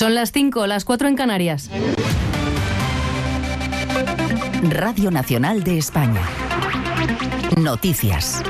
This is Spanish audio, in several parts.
Son las 5, las 4 en Canarias. Radio Nacional de España. Noticias.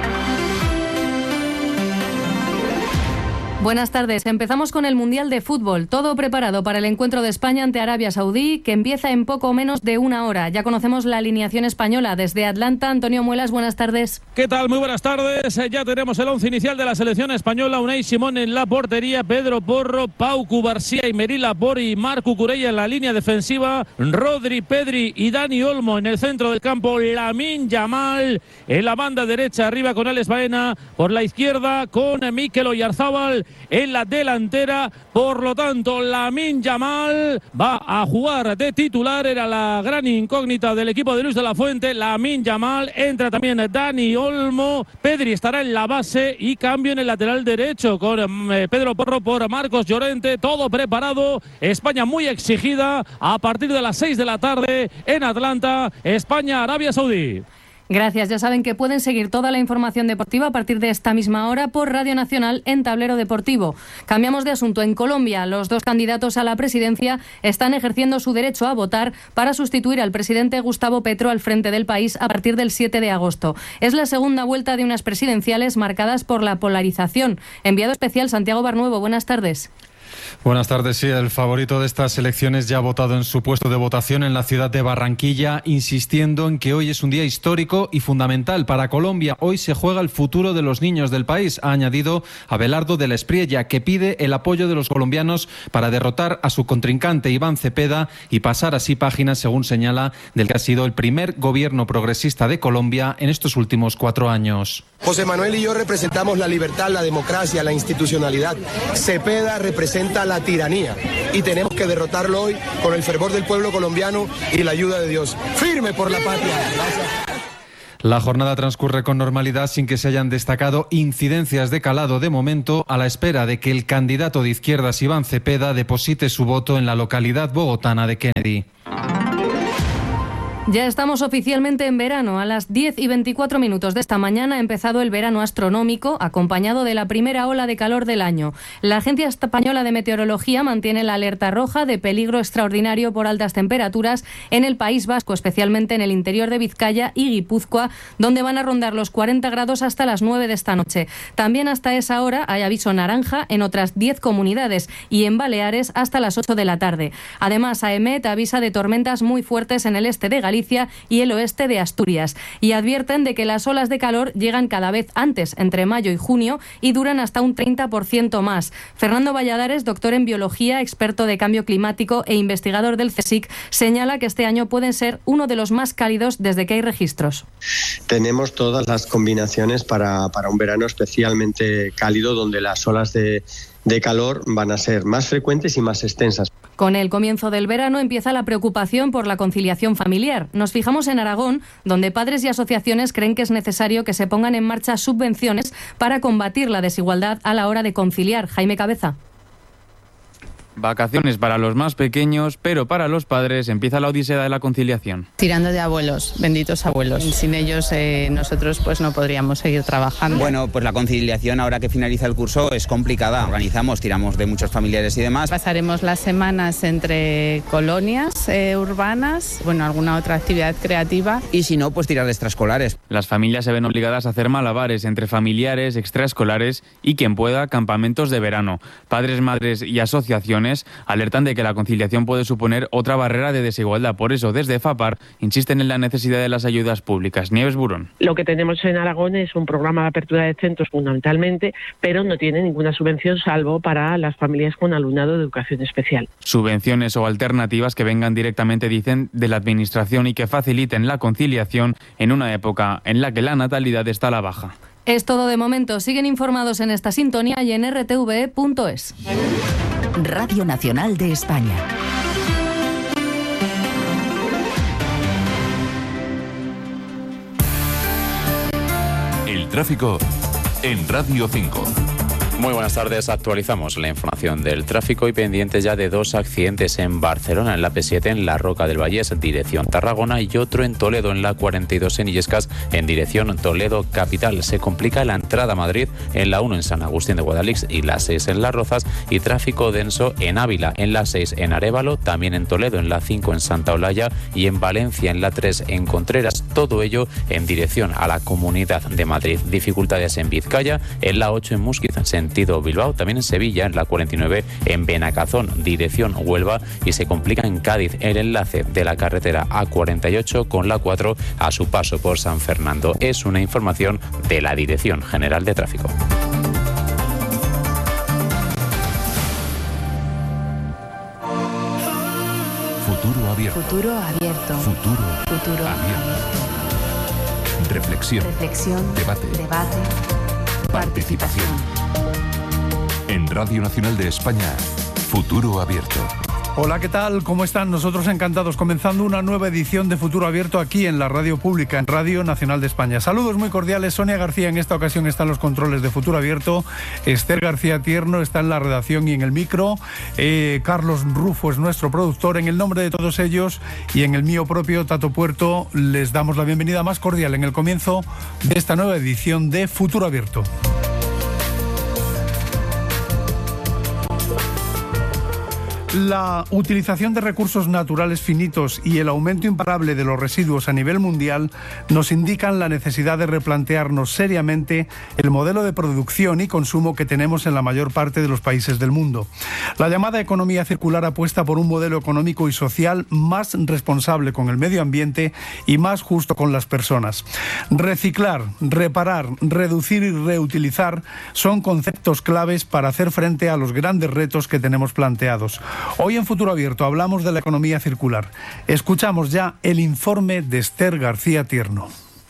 Buenas tardes. Empezamos con el Mundial de Fútbol. Todo preparado para el encuentro de España ante Arabia Saudí, que empieza en poco menos de una hora. Ya conocemos la alineación española. Desde Atlanta, Antonio Muelas, buenas tardes. ¿Qué tal? Muy buenas tardes. Ya tenemos el once inicial de la selección española. Unai Simón en la portería, Pedro Porro, Pau Cubarsí y Meri Laporte y Marc Cucurella en la línea defensiva, Rodri, Pedri y Dani Olmo en el centro del campo, Lamine Yamal en la banda derecha, arriba con Alex Baena, por la izquierda con Mikel Oyarzabal en la delantera. Por lo tanto, Lamine Yamal va a jugar de titular. Era la gran incógnita del equipo de Luis de la Fuente. Lamine Yamal, entra también Dani Olmo, Pedri estará en la base y cambio en el lateral derecho con Pedro Porro por Marcos Llorente. Todo preparado, España muy exigida a partir de las 6 de la tarde en Atlanta, España, Arabia Saudí. Gracias. Ya saben que pueden seguir toda la información deportiva a partir de esta misma hora por Radio Nacional en Tablero Deportivo. Cambiamos de asunto. En Colombia, los dos candidatos a la presidencia están ejerciendo su derecho a votar para sustituir al presidente Gustavo Petro al frente del país a partir del 7 de agosto. Es la segunda vuelta de unas presidenciales marcadas por la polarización. Enviado especial Santiago Barnuevo, buenas tardes. Buenas tardes. Sí, el favorito de estas elecciones ya ha votado en su puesto de votación en la ciudad de Barranquilla, insistiendo en que hoy es un día histórico y fundamental para Colombia. Hoy se juega el futuro de los niños del país, ha añadido Abelardo de la Espriella, que pide el apoyo de los colombianos para derrotar a su contrincante Iván Cepeda y pasar así páginas, según señala, del que ha sido el primer gobierno progresista de Colombia en estos últimos 4 años. José Manuel y yo representamos la libertad, la democracia, la institucionalidad. Cepeda representa la tiranía y tenemos que derrotarlo hoy con el fervor del pueblo colombiano y la ayuda de Dios. ¡Firme por la patria! Gracias. La jornada transcurre con normalidad sin que se hayan destacado incidencias de calado de momento, a la espera de que el candidato de izquierdas Iván Cepeda deposite su voto en la localidad bogotana de Kennedy. Ya estamos oficialmente en verano. A las 10:24 de esta mañana ha empezado el verano astronómico, acompañado de la primera ola de calor del año. La Agencia Española de Meteorología mantiene la alerta roja de peligro extraordinario por altas temperaturas en el País Vasco, especialmente en el interior de Vizcaya y Guipúzcoa, donde van a rondar los 40 grados hasta las 9 de esta noche. También hasta esa hora hay aviso naranja en otras 10 comunidades y en Baleares hasta las 8 de la tarde. Además, AEMET avisa de tormentas muy fuertes en el este de Galicia y el oeste de Asturias, y advierten de que las olas de calor llegan cada vez antes, entre mayo y junio, y duran hasta un 30% más. Fernando Valladares, doctor en biología, experto de cambio climático e investigador del CSIC, señala que este año puede ser uno de los más cálidos desde que hay registros. Tenemos todas las combinaciones para un verano especialmente cálido, donde las olas de calor van a ser más frecuentes y más extensas. Con el comienzo del verano empieza la preocupación por la conciliación familiar. Nos fijamos en Aragón, donde padres y asociaciones creen que es necesario que se pongan en marcha subvenciones para combatir la desigualdad a la hora de conciliar. Jaime Cabeza. Vacaciones para los más pequeños, pero para los padres empieza la odisea de la conciliación. Tirando de abuelos, benditos abuelos. Sin ellos nosotros pues no podríamos seguir trabajando. Bueno, pues la conciliación ahora que finaliza el curso es complicada. Organizamos, tiramos de muchos familiares y demás. Pasaremos las semanas entre colonias urbanas, bueno, alguna otra actividad creativa. Y si no, pues tirar de extraescolares. Las familias se ven obligadas a hacer malabares entre familiares, extraescolares y quien pueda, campamentos de verano. Padres, madres y asociaciones alertan de que la conciliación puede suponer otra barrera de desigualdad. Por eso, desde FAPAR, insisten en la necesidad de las ayudas públicas. Nieves Burón. Lo que tenemos en Aragón es un programa de apertura de centros fundamentalmente, pero no tiene ninguna subvención salvo para las familias con alumnado de educación especial. Subvenciones o alternativas que vengan directamente, dicen, de la administración y que faciliten la conciliación en una época en la que la natalidad está a la baja. Es todo de momento. Siguen informados en esta sintonía y en rtve.es. Radio Nacional de España. El tráfico en Radio 5. Muy buenas tardes, actualizamos la información del tráfico y pendientes ya de 2 accidentes en Barcelona, en la P7 en la Roca del Vallès, dirección Tarragona, y otro en Toledo, en la 42 en Illescas, en dirección Toledo capital. Se complica la entrada a Madrid en la 1 en San Agustín de Guadalix y la 6 en Las Rozas, y tráfico denso en Ávila, en la 6 en Arévalo, también en Toledo, en la 5 en Santa Olalla y en Valencia, en la 3 en Contreras, todo ello en dirección a la Comunidad de Madrid. Dificultades en Vizcaya, en la 8 en Músquiz, sentido Bilbao, también en Sevilla, en la 49 en Benacazón, dirección Huelva, y se complica en Cádiz el enlace de la carretera A48 con la 4 a su paso por San Fernando. Es una información de la Dirección General de Tráfico. Futuro abierto. Futuro abierto. Futuro abierto. Reflexión. Debate. Participación. En Radio Nacional de España, Futuro Abierto. Hola, ¿qué tal? ¿Cómo están? Nosotros encantados, comenzando una nueva edición de Futuro Abierto aquí en la radio pública, en Radio Nacional de España. Saludos muy cordiales. Sonia García en esta ocasión está en los controles de Futuro Abierto. Esther García Tierno está en la redacción y en el micro. Carlos Rufo es nuestro productor. En el nombre de todos ellos y en el mío propio, Tato Puerto, les damos la bienvenida más cordial en el comienzo de esta nueva edición de Futuro Abierto. La utilización de recursos naturales finitos y el aumento imparable de los residuos a nivel mundial nos indican la necesidad de replantearnos seriamente el modelo de producción y consumo que tenemos en la mayor parte de los países del mundo. La llamada economía circular apuesta por un modelo económico y social más responsable con el medio ambiente y más justo con las personas. Reciclar, reparar, reducir y reutilizar son conceptos claves para hacer frente a los grandes retos que tenemos planteados. Hoy en Futuro Abierto hablamos de la economía circular. Escuchamos ya el informe de Esther García Tierno.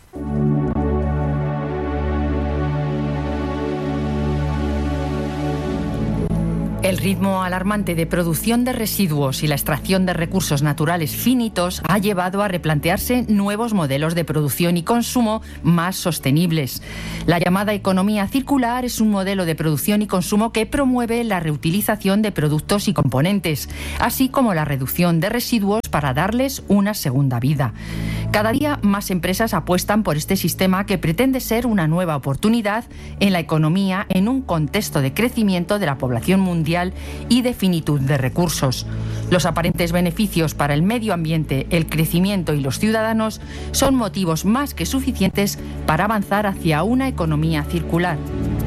El ritmo alarmante de producción de residuos y la extracción de recursos naturales finitos ha llevado a replantearse nuevos modelos de producción y consumo más sostenibles. La llamada economía circular es un modelo de producción y consumo que promueve la reutilización de productos y componentes, así como la reducción de residuos para darles una segunda vida. Cada día más empresas apuestan por este sistema que pretende ser una nueva oportunidad en la economía en un contexto de crecimiento de la población mundial y de finitud de recursos. Los aparentes beneficios para el medio ambiente, el crecimiento y los ciudadanos son motivos más que suficientes para avanzar hacia una economía circular.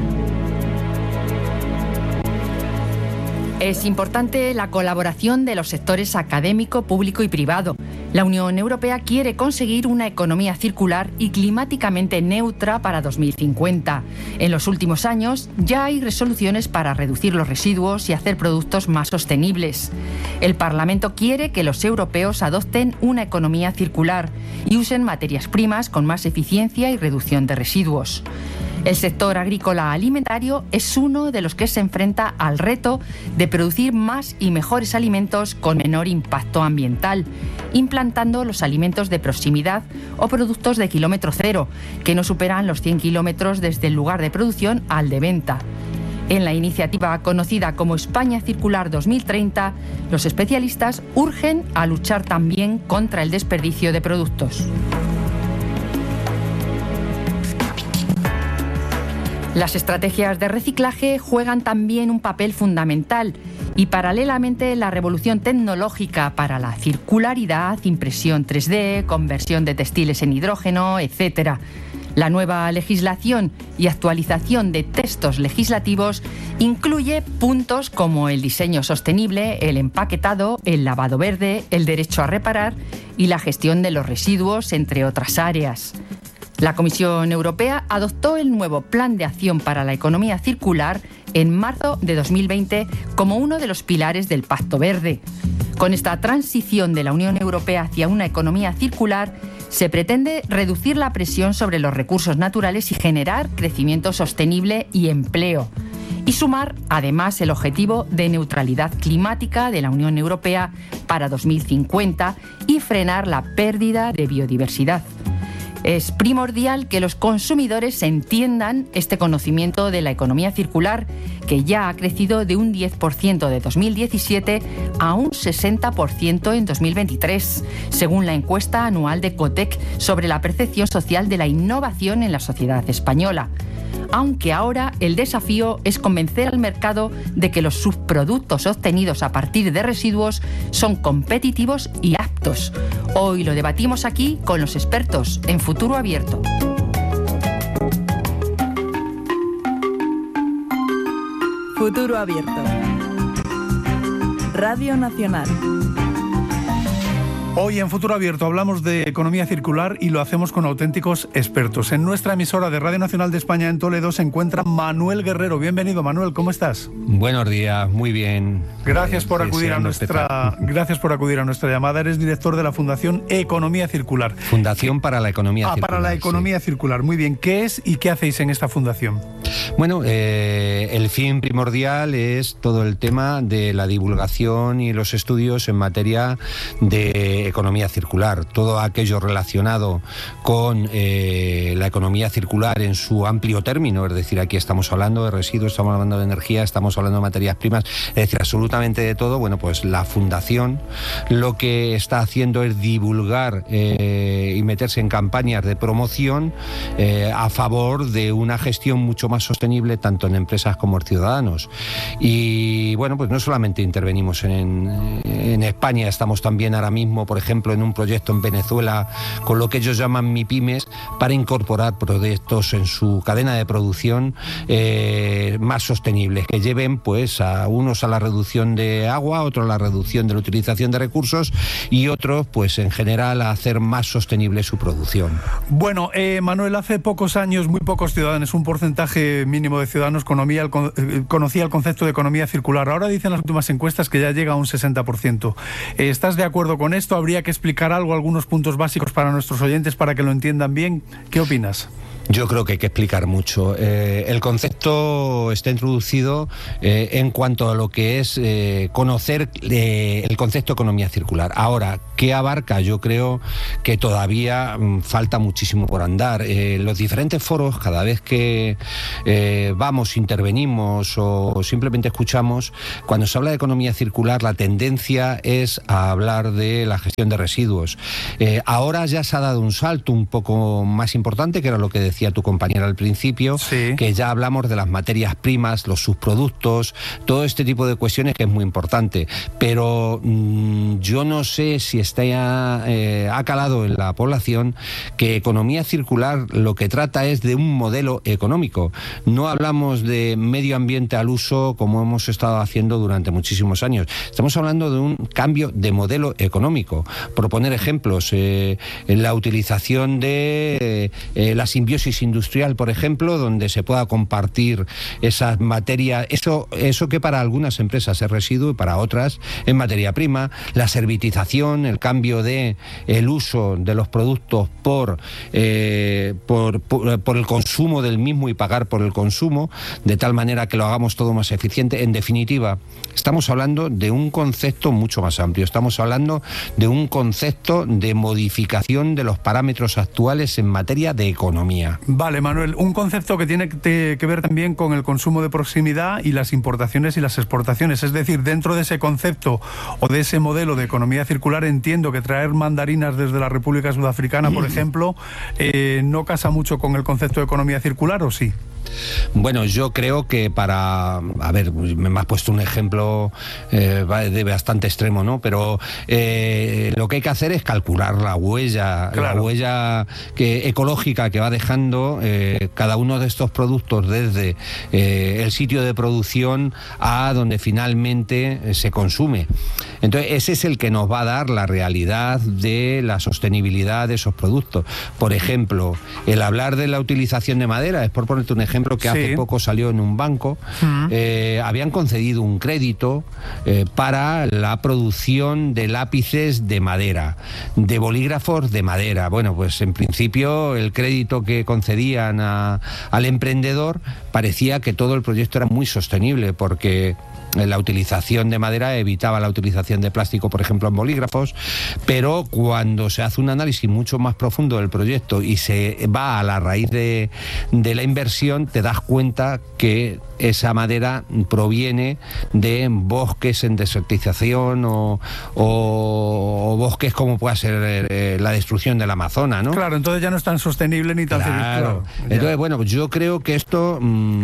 Es importante la colaboración de los sectores académico, público y privado. La Unión Europea quiere conseguir una economía circular y climáticamente neutra para 2050. En los últimos años ya hay resoluciones para reducir los residuos y hacer productos más sostenibles. El Parlamento quiere que los europeos adopten una economía circular y usen materias primas con más eficiencia y reducción de residuos. El sector agrícola alimentario es uno de los que se enfrenta al reto de producir más y mejores alimentos con menor impacto ambiental, implantando los alimentos de proximidad o productos de kilómetro cero, que no superan los 100 kilómetros desde el lugar de producción al de venta. En la iniciativa conocida como España Circular 2030, los especialistas urgen a luchar también contra el desperdicio de productos. Las estrategias de reciclaje juegan también un papel fundamental y paralelamente la revolución tecnológica para la circularidad, impresión 3D, conversión de textiles en hidrógeno, etc. La nueva legislación y actualización de textos legislativos incluye puntos como el diseño sostenible, el empaquetado, el lavado verde, el derecho a reparar y la gestión de los residuos, entre otras áreas. La Comisión Europea adoptó el nuevo Plan de Acción para la Economía Circular en marzo de 2020 como uno de los pilares del Pacto Verde. Con esta transición de la Unión Europea hacia una economía circular, se pretende reducir la presión sobre los recursos naturales y generar crecimiento sostenible y empleo. Y sumar, además, el objetivo de neutralidad climática de la Unión Europea para 2050 y frenar la pérdida de biodiversidad. Es primordial que los consumidores entiendan este conocimiento de la economía circular, que ya ha crecido de un 10% de 2017 a un 60% en 2023, según la encuesta anual de Cotec sobre la percepción social de la innovación en la sociedad española. Aunque ahora el desafío es convencer al mercado de que los subproductos obtenidos a partir de residuos son competitivos y aptos. Hoy lo debatimos aquí con los expertos en Futuro Abierto. Futuro Abierto. Radio Nacional. Hoy en Futuro Abierto hablamos de economía circular y lo hacemos con auténticos expertos. En nuestra emisora de Radio Nacional de España en Toledo se encuentra Manuel Guerrero. Bienvenido, Manuel, ¿cómo estás? Buenos días, muy bien. Gracias por acudir a nuestra llamada. Eres director de la Fundación Economía Circular. Fundación para la Economía Circular. Para la Economía Circular. Muy bien. ¿Qué es y qué hacéis en esta fundación? Bueno, el fin primordial es todo el tema de la divulgación y los estudios en materia de economía circular, todo aquello relacionado con la economía circular en su amplio término, es decir, aquí estamos hablando de residuos, estamos hablando de energía, estamos hablando de materias primas, es decir, absolutamente de todo. Bueno, pues la Fundación lo que está haciendo es divulgar y meterse en campañas de promoción a favor de una gestión mucho más sostenible tanto en empresas como en ciudadanos. Y bueno, pues no solamente intervenimos en España, estamos también ahora mismo, por ejemplo, en un proyecto en Venezuela con lo que ellos llaman MIPYMES para incorporar proyectos en su cadena de producción más sostenibles, que lleven pues a unos a la reducción de agua, otros a la reducción de la utilización de recursos y otros pues en general a hacer más sostenible su producción. Bueno, Manuel, hace pocos años muy pocos ciudadanos, un porcentaje mínimo de ciudadanos conocía el concepto de economía circular. Ahora dicen las últimas encuestas que ya llega a un 60%. ¿Estás de acuerdo con esto? ¿Habría que explicar algunos puntos básicos para nuestros oyentes para que lo entiendan bien? ¿Qué opinas? Yo creo que hay que explicar mucho. El concepto está introducido en cuanto a lo que es conocer el concepto de economía circular. Ahora, ¿qué abarca? Yo creo que todavía falta muchísimo por andar. Los diferentes foros, cada vez que vamos, intervenimos o simplemente escuchamos, cuando se habla de economía circular, la tendencia es a hablar de la gestión de residuos. Ahora ya se ha dado un salto un poco más importante, que era lo que decía tu compañera al principio, sí, que ya hablamos de las materias primas, los subproductos, todo este tipo de cuestiones que es muy importante, pero yo no sé si ha calado en la población que economía circular lo que trata es de un modelo económico. No hablamos de medio ambiente al uso como hemos estado haciendo durante muchísimos años. Estamos hablando de un cambio de modelo económico. Por poner ejemplos, la utilización de la simbiosis industrial, por ejemplo, donde se pueda compartir esas materias, eso que para algunas empresas es residuo y para otras es materia prima, la servitización, el cambio de el uso de los productos por el consumo del mismo y pagar por el consumo, de tal manera que lo hagamos todo más eficiente. En definitiva, estamos hablando de un concepto mucho más amplio, estamos hablando de un concepto de modificación de los parámetros actuales en materia de economía. Vale, Manuel, un concepto que tiene que ver también con el consumo de proximidad y las importaciones y las exportaciones. Es decir, dentro de ese concepto o de ese modelo de economía circular, entiendo que traer mandarinas desde la República Sudafricana, por ejemplo, no casa mucho con el concepto de economía circular, ¿o sí? Bueno, yo creo que me has puesto un ejemplo de bastante extremo, ¿no? Pero lo que hay que hacer es calcular la huella, claro, la huella ecológica que va dejando cada uno de estos productos desde el sitio de producción a donde finalmente se consume. Entonces, ese es el que nos va a dar la realidad de la sostenibilidad de esos productos. Por ejemplo, el hablar de la utilización de madera, es por ponerte un ejemplo que hace poco salió en un banco, habían concedido un crédito para la producción de lápices de madera, de bolígrafos de madera. Bueno, pues en principio el crédito que concedían al emprendedor parecía que todo el proyecto era muy sostenible, porque la utilización de madera evitaba la utilización de plástico, por ejemplo, en bolígrafos, pero cuando se hace un análisis mucho más profundo del proyecto y se va a la raíz de la inversión, te das cuenta que esa madera proviene de bosques en desertización o bosques como pueda ser la destrucción del Amazonas, ¿no? Claro, entonces ya no es tan sostenible ni tan claro. Entonces, bueno, yo creo que esto,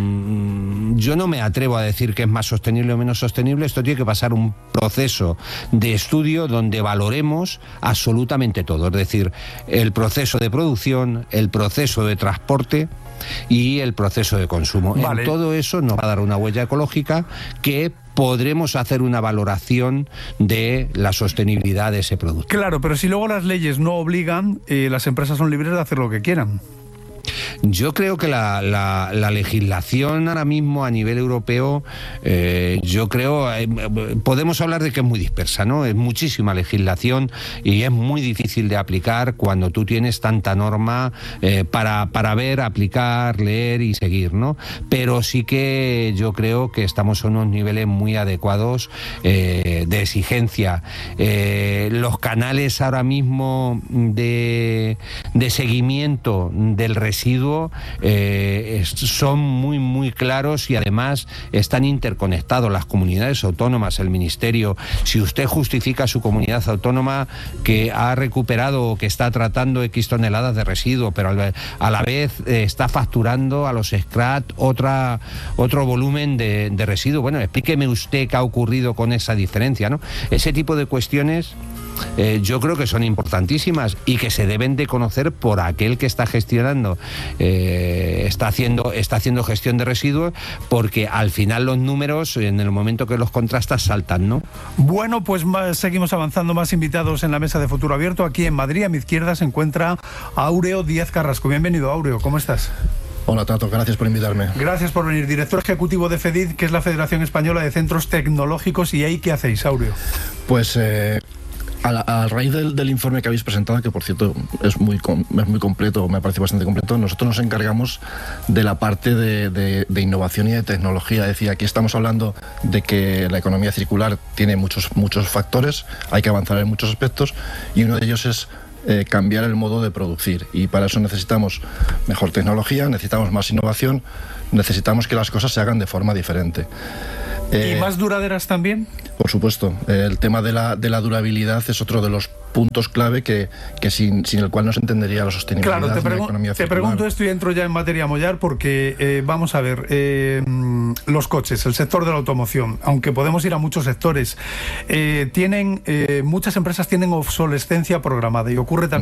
yo no me atrevo a decir que es más sostenible o menos sostenible. Esto tiene que pasar un proceso de estudio donde valoremos absolutamente todo, es decir, el proceso de producción, el proceso de transporte y el proceso de consumo. Vale. En todo eso nos va a dar una huella ecológica que podremos hacer una valoración de la sostenibilidad de ese producto. Claro, pero si luego las leyes no obligan, las empresas son libres de hacer lo que quieran. Yo creo que la legislación ahora mismo a nivel europeo, yo creo, podemos hablar de que es muy dispersa, ¿no? Es muchísima legislación y es muy difícil de aplicar cuando tú tienes tanta norma para ver, aplicar, leer y seguir, ¿no? Pero sí que yo creo que estamos a unos niveles muy adecuados de exigencia. Los canales ahora mismo de seguimiento del residuo son muy claros y además están interconectados las comunidades autónomas, el ministerio. Si usted justifica su comunidad autónoma que ha recuperado o que está tratando X toneladas de residuo, pero a la vez está facturando a los SCRAT otro volumen de residuo, bueno, explíqueme usted qué ha ocurrido con esa diferencia, ¿no? Ese tipo de cuestiones yo creo que son importantísimas y que se deben de conocer por aquel que está gestionando, está haciendo gestión de residuos, porque al final los números, en el momento que los contrastas, saltan, ¿no? Bueno, pues seguimos avanzando, más invitados en la mesa de Futuro Abierto. Aquí en Madrid, a mi izquierda, se encuentra Áureo Díaz Carrasco. Bienvenido, Áureo, ¿cómo estás? Hola Tato, gracias por invitarme. Gracias por venir. Director ejecutivo de FEDID, que es la Federación Española de Centros Tecnológicos. ¿Y ahí qué hacéis, Áureo? Pues a raíz del informe que habéis presentado, que por cierto es muy completo, me parece bastante completo, nosotros nos encargamos de la parte de innovación y de tecnología. Es decir, aquí estamos hablando de que la economía circular tiene muchos factores, hay que avanzar en muchos aspectos y uno de ellos es cambiar el modo de producir, y para eso necesitamos mejor tecnología, necesitamos más innovación, necesitamos que las cosas se hagan de forma diferente. ¿Y más duraderas también? Por supuesto. El tema de la durabilidad es otro de los puntos clave que sin el cual no se entendería la sostenibilidad. Claro, de la economía circular. Te pregunto esto y entro ya en materia mollar porque vamos a ver, los coches, el sector de la automoción, aunque podemos ir a muchos sectores, muchas empresas tienen obsolescencia programada y ocurre también